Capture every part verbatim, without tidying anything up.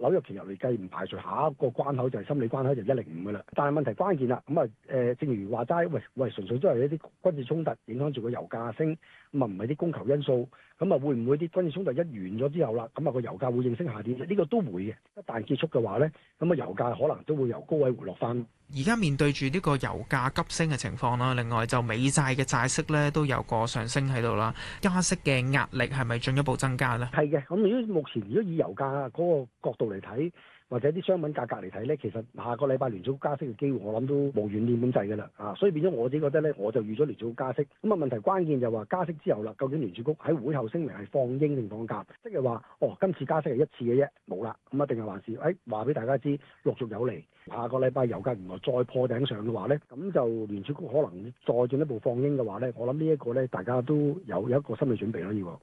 紐約期油嚟計，唔排除下一個關口就係心理關口就一零五噶啦。但係問題關鍵啦，咁啊誒，正如話齋，喂喂，純粹都係一啲軍事衝突影響住個油價升，咁啊唔係啲供求因素，咁啊會唔會啲軍事衝突一完咗之後啦，咁啊個油價會應聲下跌？呢、這個都會嘅。一旦結束嘅話咧，咁啊油價可能都會由高位回落翻。 而家面對住呢個油價急升嘅情況啦，另外就美債嘅債息咧都有個上升喺度啦，加息嘅壓力係咪進一步增加呢？ 係嘅，咁如果目前如果以油價嗰個角度嚟睇，或者啲商品價格嚟睇咧，其實下個禮拜聯儲局加息嘅機會，我諗都無懸念咁滯㗎啦，啊，所以變咗我自己覺得咧，我就預咗聯儲局加息。咁啊問題關鍵就話加息之後啦，究竟聯儲局喺會後聲明係放鷹定放鴿？即係話哦，今次加息係一次嘅啫，冇啦，咁啊定係還是誒話俾大家知陸續有嚟？下個禮拜油價原來再破頂上嘅話咧，咁就聯儲局可能再進一步放鷹嘅話咧，我諗呢一個咧大家都有有一個心理準備咯，要。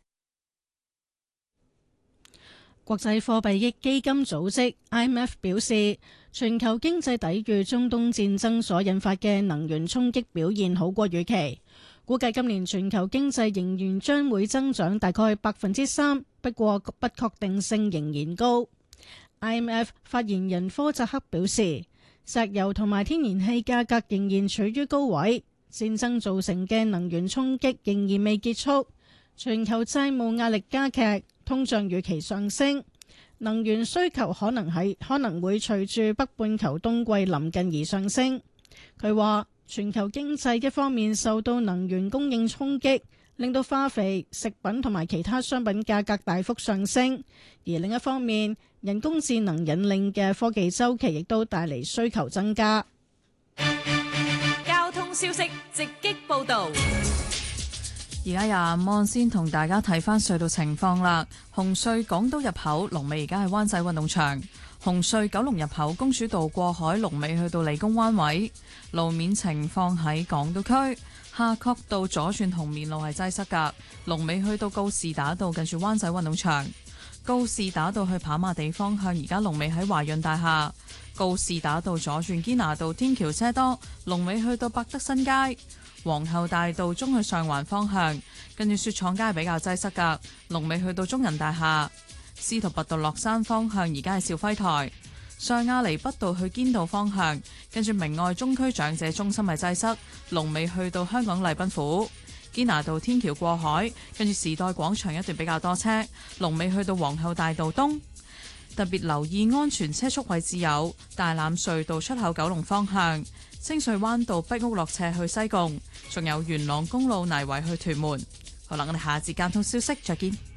國際貨幣基金組織 I M F 表示，全球經濟抵禦中東戰爭所引發嘅能源衝擊表現好過預期，估計今年全球經濟仍然將會增長大概百分之三，不過不確定性仍然高。I M F 發言人科扎克表示，石油同埋天然氣價格仍然處於高位，戰爭造成嘅能源衝擊仍然未結束，全球債務壓力加劇。通脹預期上升，能源需求可能喺可能會隨住北半球冬季臨近而上升。佢話全球經濟一方面受到能源供應衝擊，令到化肥、食品同埋其他商品價格大幅上升；而另一方面，人工智能引領嘅科技週期亦都帶嚟需求增加。 交通消息直擊報導。 而家由阿安先同大家睇翻隧道情況啦。紅隧港島入口龍尾而家係灣仔運動場，紅隧九龍入口公主道過海龍尾去到理工灣位。路面情況喺港島區夏慤道左轉紅棉路係擠塞噶，龍尾去到告士打道近住灣仔運動場。告士打道去跑馬地方向而家龍尾喺華潤大廈。告士打道左轉堅拿道天橋車多，龍尾去到百德新街。皇后大道中去上環方向，跟住雪廠街比較擠塞噶，龍尾去到中人大廈。司徒拔道落山方向而家係肇輝台，上亞厘畢道去堅道方向，跟住明愛中區長者中心係擠塞，龍尾去到香港禮賓府。堅拿道天橋過海，跟住時代廣場一段比較多車，龍尾去到皇后大道東。特別留意安全車速位置有大欖隧道出口九龍方向、清水灣道壁屋落斜去西貢，仲有元朗公路泥圍去屯門。好啦，我哋下節交通消息再見。